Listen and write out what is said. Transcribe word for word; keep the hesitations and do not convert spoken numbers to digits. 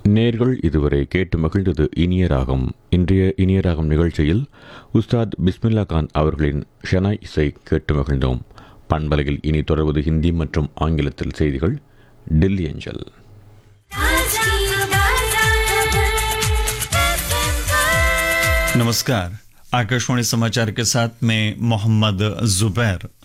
நேர்கள் இதுவரை கேட்டு மகிழ்ந்தது இனிய ராகம். இன்றைய இனிய ராகம் நிகழ்ச்சியில் உஸ்தாத் பிஸ்மில்லா கான் அவர்களின் ஷனாய் இசை கேட்டு மகிழ்ந்தோம். பண்பலையில் இனி தொடர்வது ஹிந்தி மற்றும் ஆங்கிலத்தில் செய்திகள். டெல்லி ஏஞ்சல். नमस्कार, आकाशवाणी समाचार के साथ मैं मोहम्मद जुबैर।